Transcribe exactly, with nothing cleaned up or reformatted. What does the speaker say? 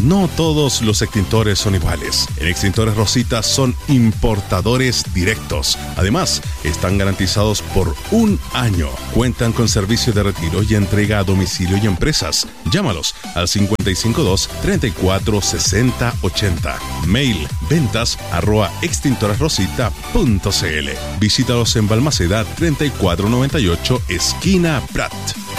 No todos los extintores son iguales. En Extintores Rosita son importadores directos. Además, están garantizados por un año. Cuentan con servicio de retiro y entrega a domicilio y empresas. Llámalos al cinco cinco dos, treinta y cuatro, sesenta, ochenta. Mail ventas arroba extintores rosita punto c l. Visítalos en Balmaceda treinta y cuatro noventa y ocho, esquina Prat.